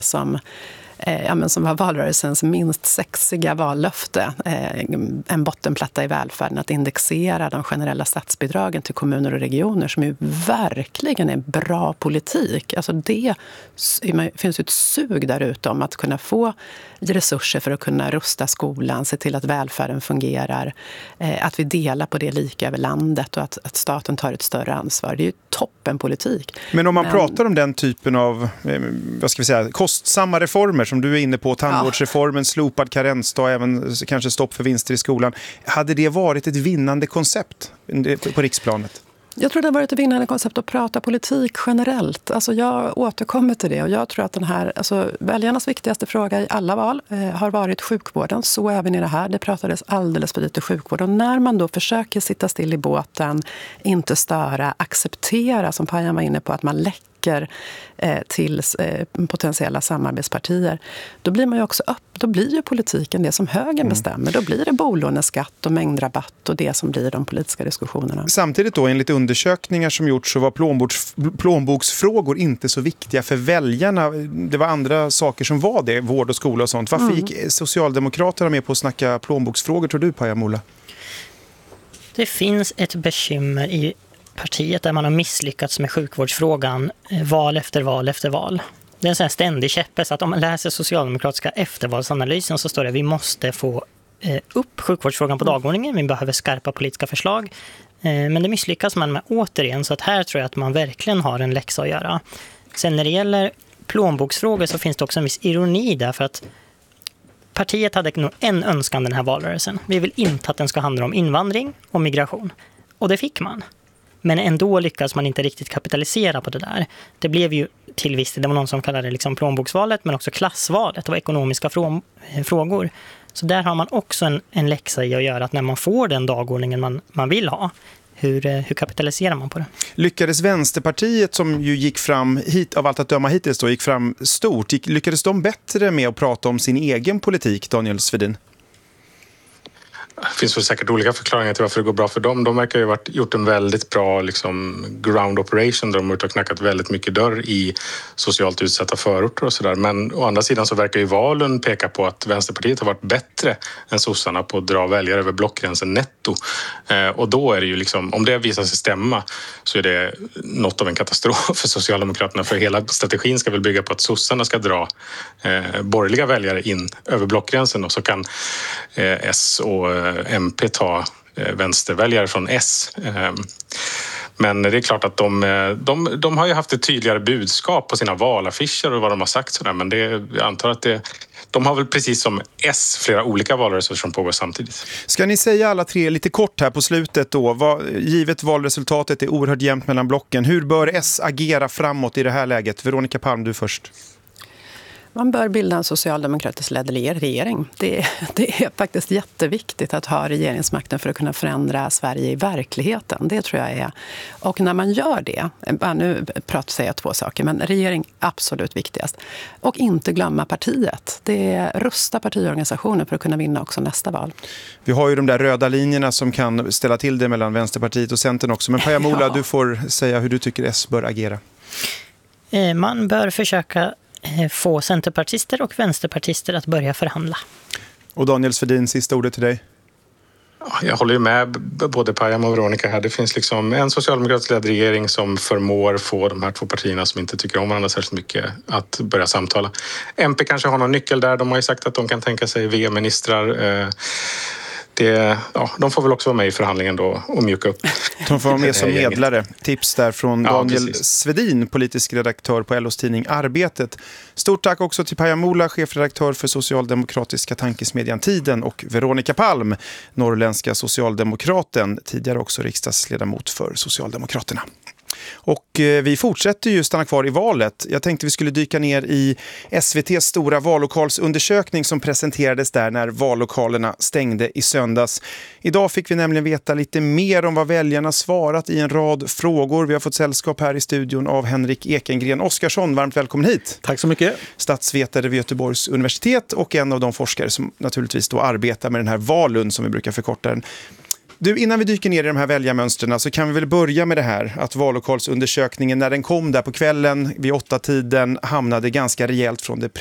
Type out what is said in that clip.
som som var valrörelsens minst sexiga vallöfte, en bottenplatta i välfärden, att indexera de generella statsbidragen till kommuner och regioner, som ju verkligen är bra politik. Alltså det finns ett sug där ute om att kunna få resurser för att kunna rusta skolan, se till att välfärden fungerar, att vi delar på det lika över landet och att staten tar ett större ansvar. Det är ju toppenpolitik. Men om man pratar om den typen av kostsamma reformer som du är inne på, tandvårdsreformen, slopad karensdag, även kanske stopp för vinster i skolan, hade det varit ett vinnande koncept på riksplanet? Jag tror det har varit ett vinnande koncept att prata politik generellt. Alltså jag återkommer till det, och jag tror att väljarnas viktigaste fråga i alla val har varit sjukvården. Så även i det här. Det pratades alldeles för lite sjukvård. Och när man då försöker sitta still i båten, inte störa, acceptera, som Pajan var inne på, att man läcker till potentiella samarbetspartier, då blir man ju också då blir ju politiken det som högern bestämmer. Då blir det bolåneskatt och mängdrabatt och det som blir de politiska diskussionerna. Samtidigt då, enligt undersökningar som gjorts, så var plånboksfrågor inte så viktiga för väljarna. Det var andra saker som var det, vård och skola och sånt. Varför gick Socialdemokraterna med på att snacka plånboksfrågor, tror du, Paja Mola? Det finns ett bekymmer i partiet där man har misslyckats med sjukvårdsfrågan val efter val efter val. Det är en sån här ständig käppes att om man läser socialdemokratiska eftervalsanalysen så står det att vi måste få upp sjukvårdsfrågan på dagordningen. Vi behöver skarpa politiska förslag. Men det misslyckas man med återigen, så att här tror jag att man verkligen har en läxa att göra. Sen när det gäller plånboksfrågor så finns det också en viss ironi där, för att partiet hade nog en önskan den här valrörelsen. Vi vill inte att den ska handla om invandring och migration. Och det fick man. Men ändå lyckas man inte riktigt kapitalisera på det där. Det blev ju till viss, det var någon som kallade det liksom plånboksvalet, men också klassvalet och ekonomiska frågor. Så där har man också en läxa i att göra, att när man får den dagordningen man vill ha, hur kapitaliserar man på det? Lyckades Vänsterpartiet, som ju gick fram hit, av allt att döma hittills då, gick fram stort, lyckades de bättre med att prata om sin egen politik, Daniel Svedin? Det finns väl säkert olika förklaringar till varför det går bra för dem. De verkar ju ha gjort en väldigt bra ground operation där de har knackat väldigt mycket dörr i socialt utsatta förorter och sådär. Men å andra sidan så verkar ju valen peka på att Vänsterpartiet har varit bättre än sossarna på att dra väljare över blockgränsen netto. Och då är det ju om det visar sig stämma, så är det något av en katastrof för Socialdemokraterna. För hela strategin ska väl bygga på att sossarna ska dra borgerliga väljare in över blockgränsen, och så kan S och MP ta vänsterväljare från S. Men det är klart att de har ju haft ett tydligare budskap på sina valaffischer och vad de har sagt sådär. Men jag antar att de har väl precis som S flera olika valrörelser som pågår samtidigt. Ska ni säga alla tre lite kort här på slutet då, givet valresultatet är oerhört jämnt mellan blocken, hur bör S agera framåt i det här läget? Veronica Palm, du först. Man bör bilda en socialdemokratisk ledd regering. Det är faktiskt jätteviktigt att ha regeringsmakten för att kunna förändra Sverige i verkligheten. Det tror jag är. Och när man gör det, nu säger jag två saker, men regering absolut viktigast. Och inte glömma partiet. Det är rusta partiorganisationen för att kunna vinna också nästa val. Vi har ju de där röda linjerna som kan ställa till det mellan Vänsterpartiet och Centern också. Men Paja Mola, du får säga hur du tycker S bör agera. Man bör försöka få centerpartister och vänsterpartister att börja förhandla. Och Daniel Svedin, sista ordet till dig. Jag håller ju med både Pajam och Veronica här. Det finns en socialdemokratisk ledd regering som förmår få de här två partierna som inte tycker om varandra särskilt mycket att börja samtala. MP kanske har någon nyckel där. De har ju sagt att de kan tänka sig VM-ministrar. De får väl också vara med i förhandlingen då och mjuka upp. De får vara med som medlare. Tips där från Daniel Svedin, politisk redaktör på LOs tidning Arbetet. Stort tack också till Paja Mola, chefredaktör för socialdemokratiska tankesmedjan Tiden, och Veronica Palm, norrländska socialdemokraten, tidigare också riksdagsledamot för Socialdemokraterna. Och vi fortsätter ju stanna kvar i valet. Jag tänkte vi skulle dyka ner i SVT:s stora vallokalsundersökning som presenterades där när vallokalerna stängde i söndags. Idag fick vi nämligen veta lite mer om vad väljarna svarat i en rad frågor. Vi har fått sällskap här i studion av Henrik Ekengren Oskarsson. Varmt välkommen hit. Tack så mycket. Statsvetare vid Göteborgs universitet och en av de forskare som naturligtvis då arbetar med den här Valund som vi brukar förkorta den. Du, innan vi dyker ner i de här väljarmönstren så kan vi väl börja med det här att vallokalsundersökningen när den kom där på kvällen vid 8-tiden hamnade ganska rejält från det